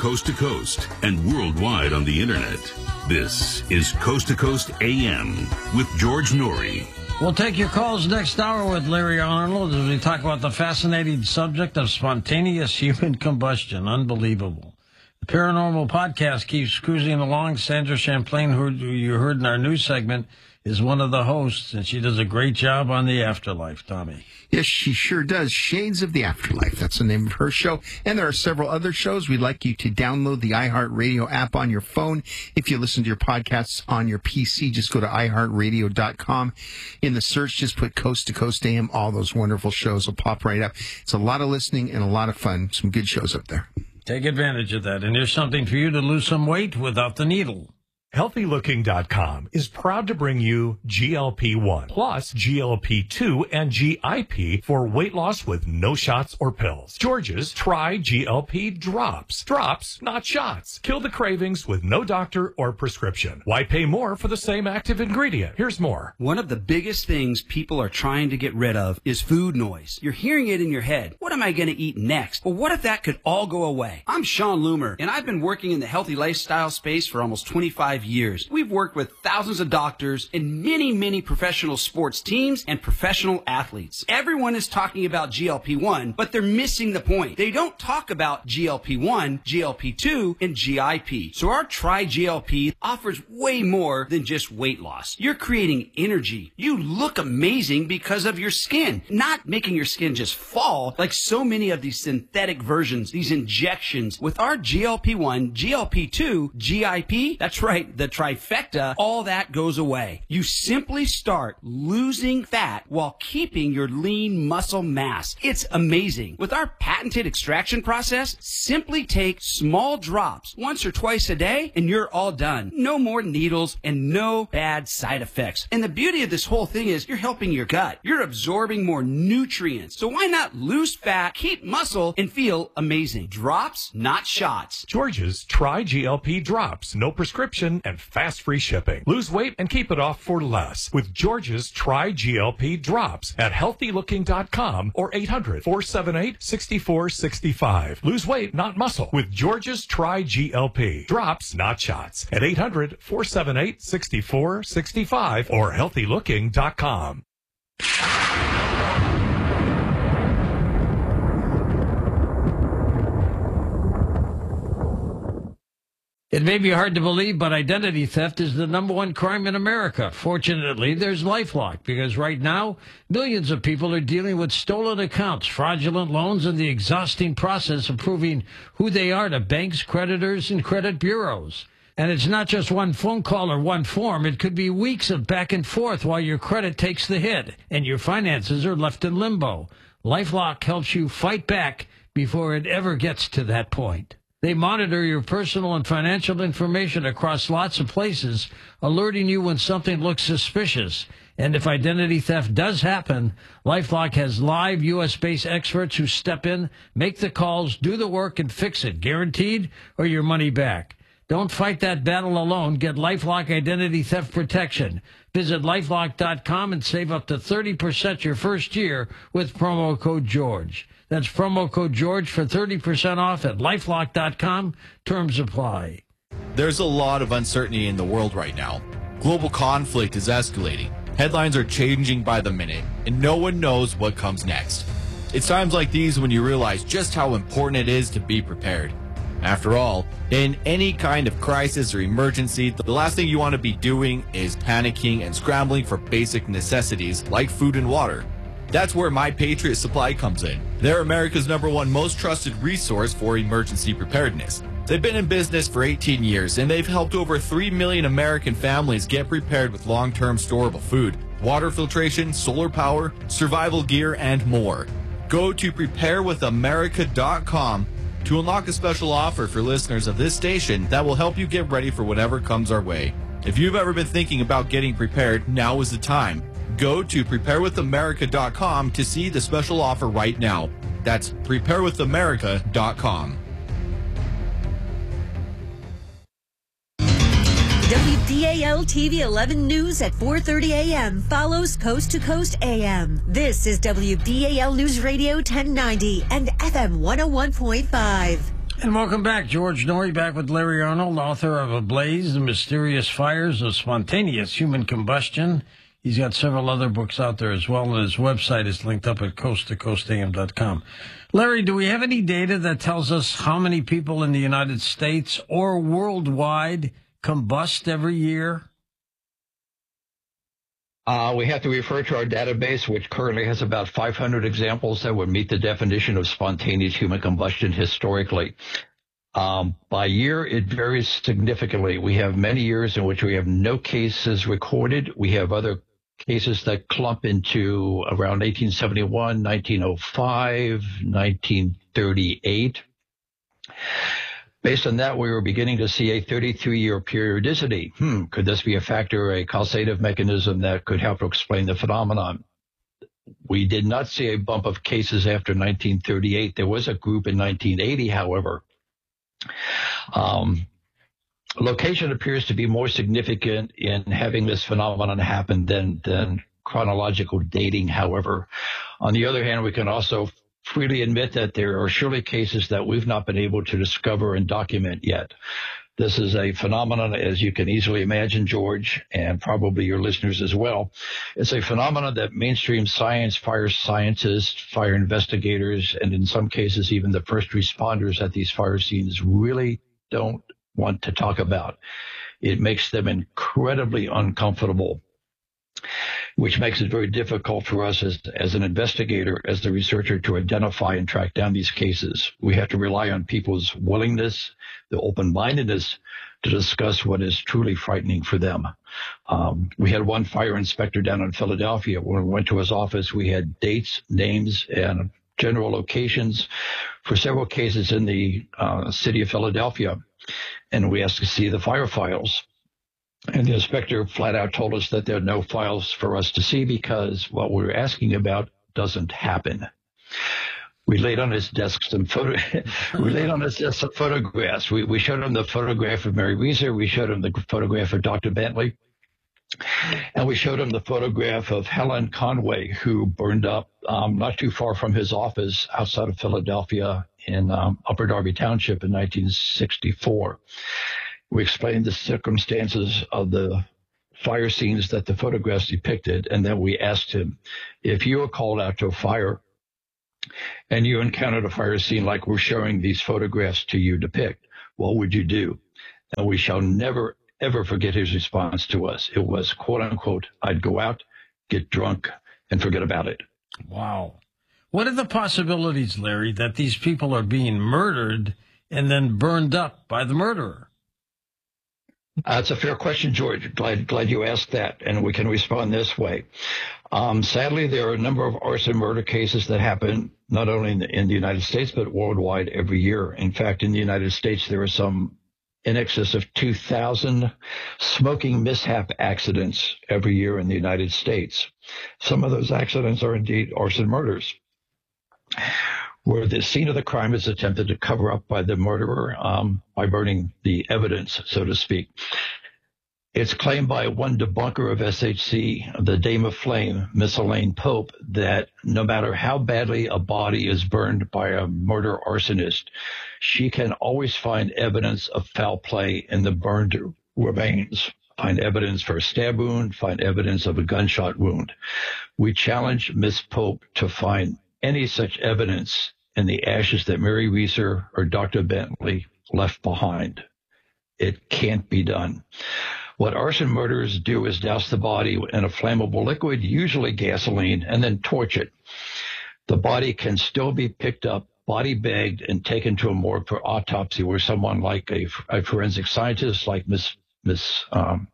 coast to coast and worldwide on the internet. This is Coast to Coast AM with George Noory. We'll take your calls next hour with Larry Arnold as we talk about the fascinating subject of spontaneous human combustion. Unbelievable. The Paranormal Podcast keeps cruising along. Sandra Champlain, who you heard in our news segment, is one of the hosts, and she does a great job on the Afterlife, Tommy. Yes, she sure does. Shades of the Afterlife. That's the name of her show. And there are several other shows. We'd like you to download the iHeartRadio app on your phone. If you listen to your podcasts on your PC, just go to iHeartRadio.com. In the search, just put Coast to Coast AM. All those wonderful shows will pop right up. It's a lot of listening and a lot of fun. Some good shows up there. Take advantage of that. And here's something for you to lose some weight without the needle. HealthyLooking.com is proud to bring you GLP-1 plus GLP-2 and GIP for weight loss with no shots or pills. George's Try GLP Drops. Drops, not shots. Kill the cravings with no doctor or prescription. Why pay more for the same active ingredient? Here's more. One of the biggest things people are trying to get rid of is food noise. You're hearing it in your head. What am I going to eat next? Well, what if that could all go away? I'm Sean Loomer, and I've been working in the healthy lifestyle space for almost 25 years. We've worked with thousands of doctors and many professional sports teams and professional athletes. Everyone is talking about GLP-1, but they're missing the point. They don't talk about GLP-1, GLP-2, and GIP. So our Try GLP offers way more than just weight loss. You're creating energy. You look amazing because of your skin, not making your skin just fall like so many of these synthetic versions, these injections. With our GLP-1, GLP-2, GIP, that's right, the trifecta, all that goes away. You simply start losing fat while keeping your lean muscle mass. It's amazing. With our patented extraction process, simply take small drops once or twice a day and you're all done. No more needles and no bad side effects. And the beauty of this whole thing is you're helping your gut. You're absorbing more nutrients. So why not lose fat, keep muscle, and feel amazing? Drops, not shots. George's Try GLP Drops. No prescription and fast free shipping. Lose weight and keep it off for less with George's Try GLP Drops at HealthyLooking.com or 800-478-6465. Lose weight, not muscle with George's Try GLP Drops, not shots at 800-478-6465 or HealthyLooking.com. It may be hard to believe, but identity theft is the #1 crime in America. Fortunately, there's LifeLock, because right now, millions of people are dealing with stolen accounts, fraudulent loans, and the exhausting process of proving who they are to banks, creditors, and credit bureaus. And it's not just one phone call or one form. It could be weeks of back and forth while your credit takes the hit and your finances are left in limbo. LifeLock helps you fight back before it ever gets to that point. They monitor your personal and financial information across lots of places, alerting you when something looks suspicious. And if identity theft does happen, LifeLock has live U.S.-based experts who step in, make the calls, do the work, and fix it, guaranteed, or your money back. Don't fight that battle alone. Get LifeLock Identity Theft Protection. Visit LifeLock.com and save up to 30% your first year with promo code GEORGE. That's promo code GEORGE for 30% off at LifeLock.com. Terms apply. There's a lot of uncertainty in the world right now. Global conflict is escalating. Headlines are changing by the minute, and no one knows what comes next. It's times like these when you realize just how important it is to be prepared. After all, in any kind of crisis or emergency, the last thing you want to be doing is panicking and scrambling for basic necessities like food and water. That's where My Patriot Supply comes in. They're America's #1 most trusted resource for emergency preparedness. They've been in business for 18 years, and they've helped over 3 million American families get prepared with long-term storable food, water filtration, solar power, survival gear, and more. Go to preparewithamerica.com to unlock a special offer for listeners of this station that will help you get ready for whatever comes our way. If you've ever been thinking about getting prepared, now is the time. Go to preparewithamerica.com to see the special offer right now. That's preparewithamerica.com. WDAL TV 11 News at 4:30 a.m. follows Coast to Coast AM. This is WDAL News Radio 1090 and FM 101.5. And welcome back. George Noory back with Larry Arnold, author of Ablaze, The Mysterious Fires of Spontaneous Human Combustion. He's got several other books out there as well, and his website is linked up at coasttocoastam.com. Larry, do we have any data that tells us how many people in the United States or worldwide combust every year? We have to refer to our database, which currently has about 500 examples that would meet the definition of spontaneous human combustion historically. By year, it varies significantly. We have many years in which we have no cases recorded. We have other cases that clump into around 1871, 1905, 1938. Based on that, we were beginning to see a 33-year periodicity. Could this be a factor, a causative mechanism that could help to explain the phenomenon? We did not see a bump of cases after 1938. There was a group in 1980, however. Location appears to be more significant in having this phenomenon happen than chronological dating, however. On the other hand, we can also freely admit that there are surely cases that we've not been able to discover and document yet. This is a phenomenon, as you can easily imagine, George, and probably your listeners as well. It's a phenomenon that mainstream science, fire scientists, fire investigators, and in some cases even the first responders at these fire scenes really don't want to talk about. It makes them incredibly uncomfortable, which makes it very difficult for us as an investigator, as the researcher, to identify and track down these cases. We have to rely on people's willingness, the open-mindedness to discuss what is truly frightening for them. We had one fire inspector down in Philadelphia. When we went to his office, we had dates, names, and general locations for several cases in the city of Philadelphia, and we asked to see the fire files. And the inspector flat out told us that there are no files for us to see because what we're asking about doesn't happen. We laid on his desk some photographs. We showed him the photograph of Mary Reeser. We showed him the photograph of Dr. Bentley. And we showed him the photograph of Helen Conway, who burned up not too far from his office outside of Philadelphia in Upper Darby Township in 1964. We explained the circumstances of the fire scenes that the photographs depicted, and then we asked him, if you were called out to a fire and you encountered a fire scene like we're showing these photographs to you depict, what would you do? And we shall never, ever forget his response to us. It was, quote unquote, I'd go out, get drunk, and forget about it. Wow. What are the possibilities, Larry, that these people are being murdered and then burned up by the murderer? That's a fair question, George. Glad you asked that, and we can respond this way. Sadly, there are a number of arson murder cases that happen not only in the United States, but worldwide every year. In fact, in the United States, there are some in excess of 2,000 smoking mishap accidents every year in the United States. Some of those accidents are indeed arson murders, where the scene of the crime is attempted to cover up by the murderer by burning the evidence, so to speak. It's claimed by one debunker of SHC, the Dame of Flame, Miss Elaine Pope, that no matter how badly a body is burned by a murder arsonist, she can always find evidence of foul play in the burned remains, find evidence for a stab wound, find evidence of a gunshot wound. We challenge Miss Pope to find any such evidence in the ashes that Mary Reeser or Dr. Bentley left behind. It can't be done. What arson murderers do is douse the body in a flammable liquid, usually gasoline, and then torch it. The body can still be picked up, body bagged, and taken to a morgue for autopsy, where someone like a forensic scientist like the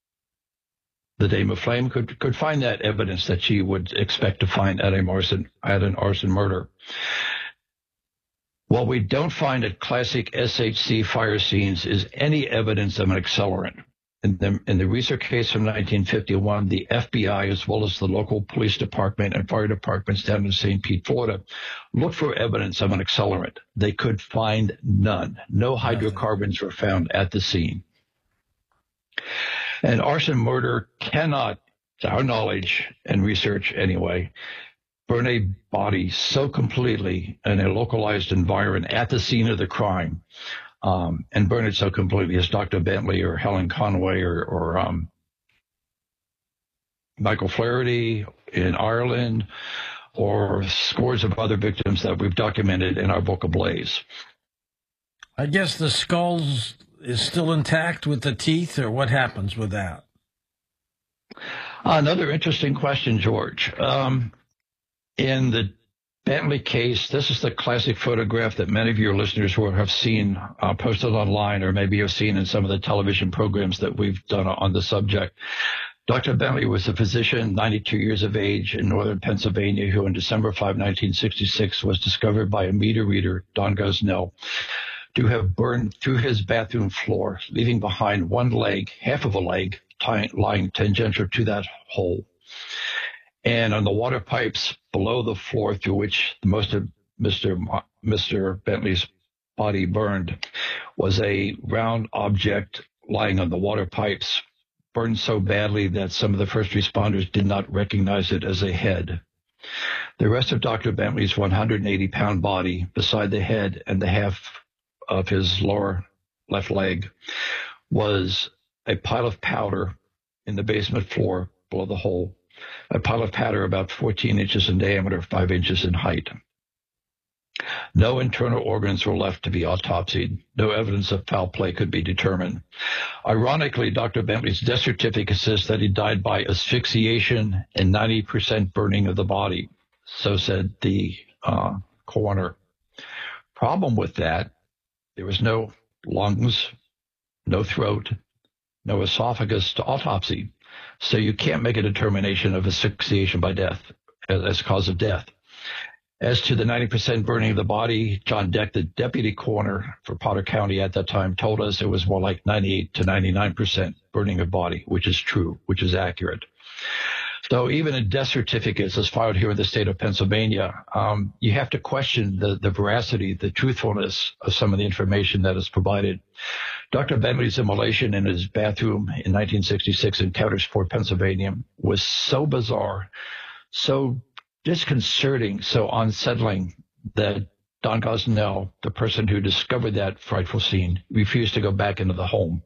Dame of Flame could find that evidence that she would expect to find at an arson murder. What we don't find at classic SHC fire scenes is any evidence of an accelerant. In the Reeser case from 1951, the FBI, as well as the local police department and fire departments down in St. Pete, Florida, looked for evidence of an accelerant. They could find none. No hydrocarbons were found at the scene. An arson murder cannot, to our knowledge and research anyway, burn a body so completely in a localized environment at the scene of the crime, and burn it so completely as Dr. Bentley or Helen Conway or Michael Flaherty in Ireland, or scores of other victims that we've documented in our book Ablaze. I guess the skulls is still intact with the teeth, or what happens with that? Another interesting question, George. In the Bentley case, this is the classic photograph that many of your listeners will have seen posted online, or maybe have seen in some of the television programs that we've done on the subject. Dr. Bentley was a physician, 92 years of age, in northern Pennsylvania, who on December 5, 1966, was discovered by a meter reader, Don Gosnell, to have burned through his bathroom floor, leaving behind one leg, half of a leg, lying tangential to that hole. And on the water pipes below the floor through which most of Mr. Bentley's body burned was a round object lying on the water pipes, burned so badly that some of the first responders did not recognize it as a head. The rest of Dr. Bentley's 180-pound body, beside the head and the half of his lower left leg, was a pile of powder in the basement floor below the hole, a pile of powder about 14 inches in diameter, 5 inches in height. No internal organs were left to be autopsied. No evidence of foul play could be determined. Ironically, Dr. Bentley's death certificate says that he died by asphyxiation and 90% burning of the body. So said the coroner. Problem with that, there was no lungs, no throat, no esophagus to autopsy. So you can't make a determination of asphyxiation by death as cause of death. As to the 90% burning of the body, John Deck, the deputy coroner for Potter County at that time, told us it was more like 98 to 99% burning of body, which is true, which is accurate. So even in death certificates as filed here in the state of Pennsylvania, you have to question the veracity, the truthfulness of some of the information that is provided. Dr. Bentley's immolation in his bathroom in 1966 in Coudersport, Pennsylvania, was so bizarre, so disconcerting, so unsettling that Don Gosnell, the person who discovered that frightful scene, refused to go back into the home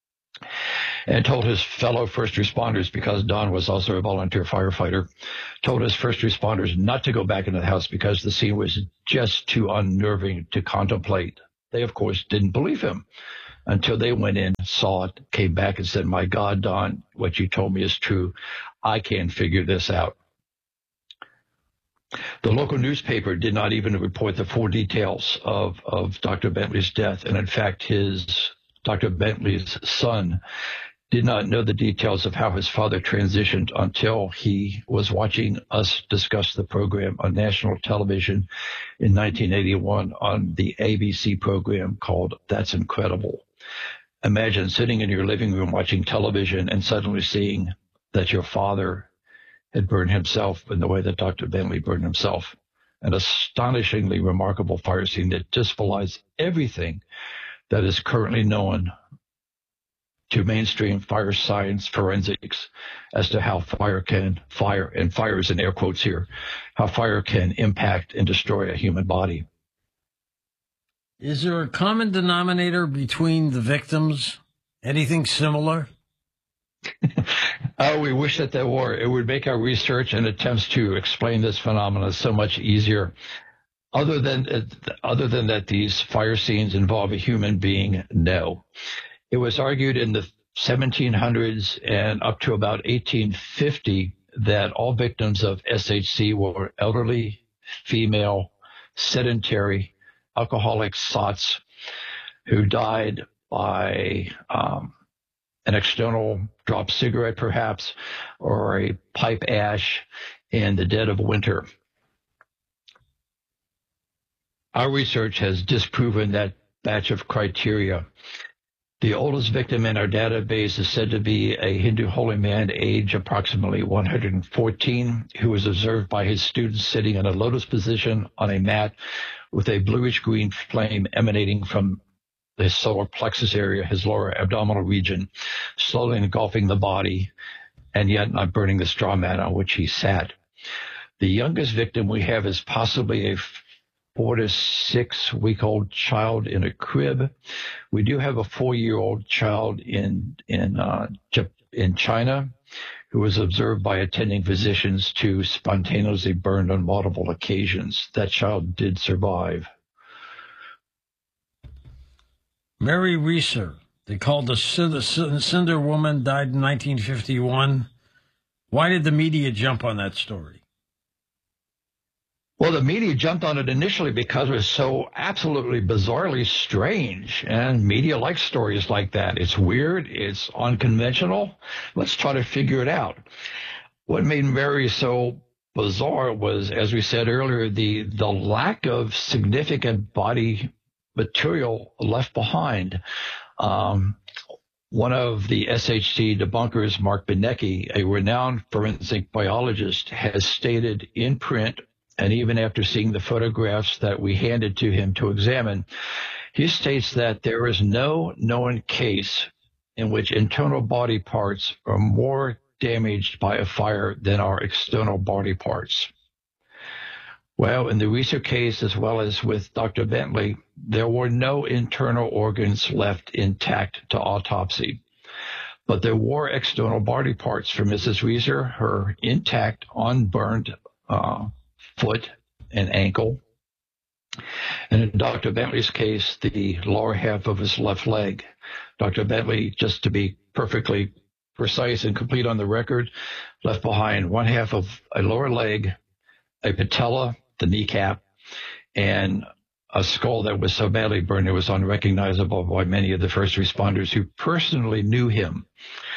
and told his fellow first responders, because Don was also a volunteer firefighter, told his first responders not to go back into the house because the scene was just too unnerving to contemplate. They, of course, didn't believe him until they went in, saw it, came back and said, "My God, Don, what you told me is true. I can't figure this out." The local newspaper did not even report the full details of Dr. Bentley's death. And in fact, Dr. Bentley's son did not know the details of how his father transitioned until he was watching us discuss the program on national television in 1981 on the ABC program called That's Incredible. Imagine sitting in your living room watching television and suddenly seeing that your father had burned himself in the way that Dr. Bentley burned himself. An astonishingly remarkable fire scene that just belies everything that is currently known to mainstream fire science forensics as to how fire is in air quotes here, how fire can impact and destroy a human body. Is there a common denominator between the victims? Anything similar? Oh, we wish that there were. It would make our research and attempts to explain this phenomenon so much easier. Other than that these fire scenes involve a human being, no. It was argued in the 1700s and up to about 1850 that all victims of SHC were elderly, female, sedentary, alcoholic sots who died by an external dropped cigarette, perhaps, or a pipe ash in the dead of winter. Our research has disproven that batch of criteria. The oldest victim in our database is said to be a Hindu holy man, age approximately 114, who was observed by his students sitting in a lotus position on a mat with a bluish-green flame emanating from his solar plexus area, his lower abdominal region, slowly engulfing the body, and yet not burning the straw mat on which he sat. The youngest victim we have is possibly a 4 to 6 week old child in a crib. We do have a 4-year-old child in China who was observed by attending physicians to spontaneously burn on multiple occasions. That child did survive. Mary Reeser, they called the Cinder Woman, died in 1951. Why did the media jump on that story? Well, the media jumped on it initially because it was so absolutely bizarrely strange, and media likes stories like that. It's weird. It's unconventional. Let's try to figure it out. What made Mary so bizarre was, as we said earlier, the lack of significant body material left behind. One of the SHC debunkers, Mark Benecki, a renowned forensic biologist, has stated in print, and even after seeing the photographs that we handed to him to examine, he states that there is no known case in which internal body parts are more damaged by a fire than our external body parts. Well, in the Reeser case, as well as with Dr. Bentley, there were no internal organs left intact to autopsy. But there were external body parts for Mrs. Reeser, her intact, unburned foot and ankle. And in Dr. Bentley's case, the lower half of his left leg. Dr. Bentley, just to be perfectly precise and complete on the record, left behind one half of a lower leg, a patella, the kneecap, and a skull that was so badly burned it was unrecognizable by many of the first responders who personally knew him.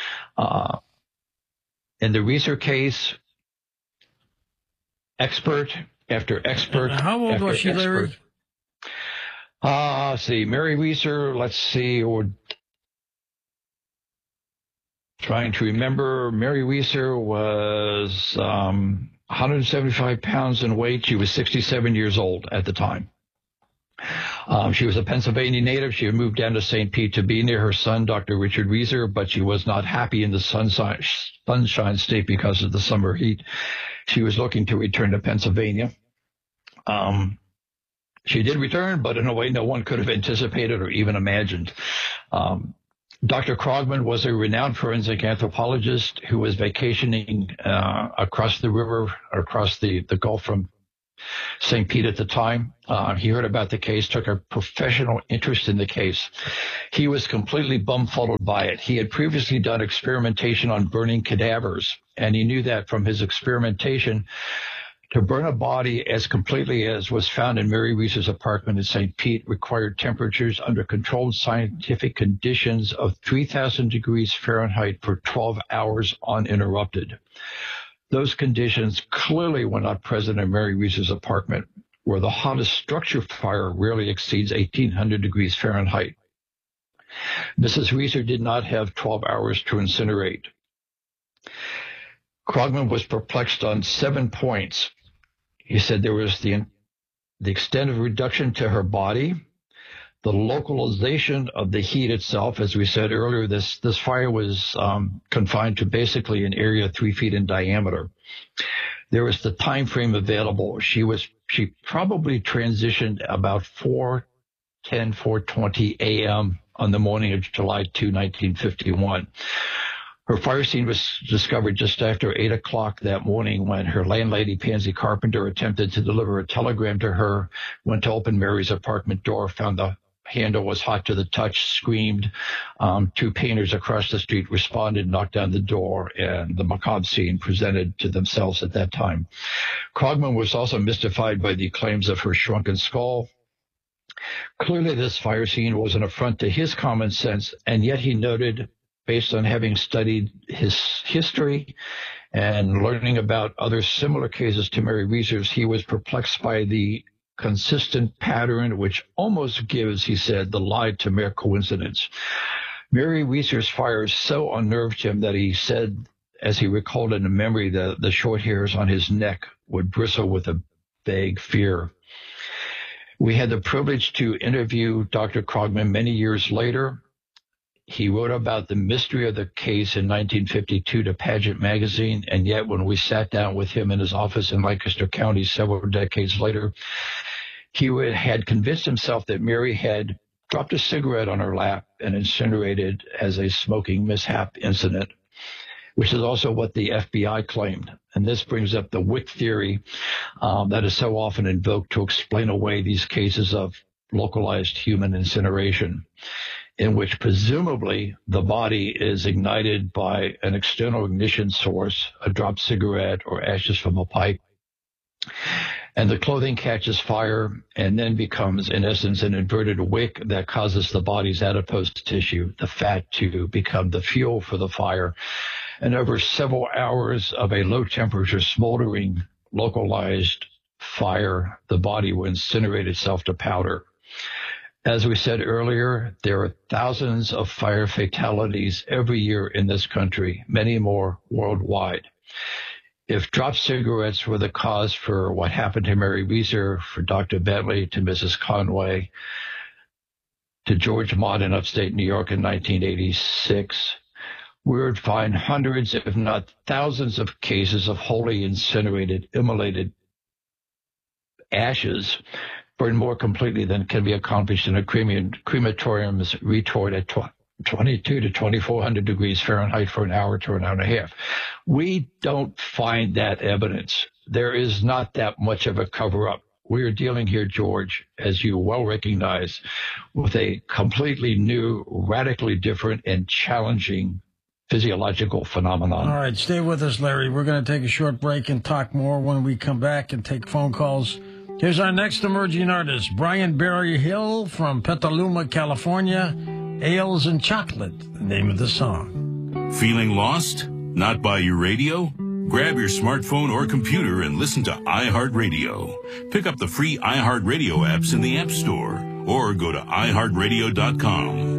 In the Reeser case, expert after expert. How old was she, Larry? See, Mary Reeser, let's see, or trying to remember, Mary Reeser was 175 pounds in weight. She was 67 years old at the time. She was a Pennsylvania native. She had moved down to St. Pete to be near her son, Dr. Richard Reeser, but she was not happy in the sunshine state because of the summer heat. She was looking to return to Pennsylvania. She did return, but in a way no one could have anticipated or even imagined. Dr. Krogman was a renowned forensic anthropologist who was vacationing across the river, across the Gulf from St. Pete at the time. He heard about the case, took a professional interest in the case. He was completely bumfuddled by it. He had previously done experimentation on burning cadavers, and he knew that from his experimentation, to burn a body as completely as was found in Mary Reeser's apartment in St. Pete required temperatures under controlled scientific conditions of 3,000 degrees Fahrenheit for 12 hours uninterrupted. Those conditions clearly were not present in Mary Reeser's apartment, where the hottest structure fire rarely exceeds 1,800 degrees Fahrenheit. Mrs. Reeser did not have 12 hours to incinerate. Krogman was perplexed on 7 points. He said there was the extent of reduction to her body, the localization of the heat itself. As we said earlier, this fire was confined to basically an area 3 feet in diameter. There was the time frame available. She probably transitioned about 4:20 a.m. on the morning of July 2, 1951. Her fire scene was discovered just after 8 o'clock that morning when her landlady, Pansy Carpenter, attempted to deliver a telegram to her, went to open Mary's apartment door, found the handle was hot to the touch, screamed. 2 painters across the street responded, knocked down the door, and the macabre scene presented to themselves at that time. Krogman was also mystified by the claims of her shrunken skull. Clearly, this fire scene was an affront to his common sense, and yet he noted, based on having studied his history and learning about other similar cases to Mary Reeser's, he was perplexed by the consistent pattern, which almost gives, he said, the lie to mere coincidence. Mary Reeser's fire so unnerved him that he said, as he recalled in a memory, the short hairs on his neck would bristle with a vague fear. We had the privilege to interview Dr. Krogman many years later. He wrote about the mystery of the case in 1952 to Pageant magazine, and yet when we sat down with him in his office in Lancaster County several decades later, he had convinced himself that Mary had dropped a cigarette on her lap and incinerated as a smoking mishap incident, which is also what the FBI claimed. And this brings up the Wick theory that is so often invoked to explain away these cases of localized human incineration, in which presumably the body is ignited by an external ignition source, a dropped cigarette or ashes from a pipe, and the clothing catches fire and then becomes, in essence, an inverted wick that causes the body's adipose tissue, the fat, to become the fuel for the fire. And over several hours of a low-temperature, smoldering, localized fire, the body will incinerate itself to powder. As we said earlier, there are thousands of fire fatalities every year in this country, many more worldwide. If dropped cigarettes were the cause for what happened to Mary Weiser, for Dr. Bentley, to Mrs. Conway, to George Mott in upstate New York in 1986, we would find hundreds, if not thousands, of cases of wholly incinerated, immolated ashes burned more completely than can be accomplished in a crematorium's retort at 22 to 2400 degrees Fahrenheit for an hour to an hour and a half. We don't find that evidence. There is not that much of a cover-up. We are dealing here, George, as you well recognize, with a completely new, radically different, and challenging physiological phenomenon. All right, stay with us, Larry. We're going to take a short break and talk more when we come back and take phone calls. Here's our next emerging artist, Brian Berryhill from Petaluma, California. Ales and Chocolate, the name of the song. Feeling lost? Not by your radio? Grab your smartphone or computer and listen to iHeartRadio. Pick up the free iHeartRadio apps in the App Store or go to iHeartRadio.com.